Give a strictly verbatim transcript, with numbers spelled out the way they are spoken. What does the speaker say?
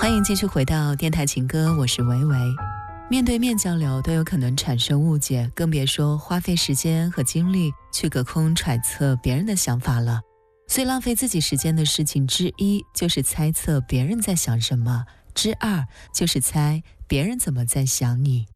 欢迎继续回到电台情歌，我是维维。面对面交流都有可能产生误解，更别说花费时间和精力去隔空揣测别人的想法了。最浪费自己时间的事情之一，就是猜测别人在想什么，之二就是猜别人怎么在想你。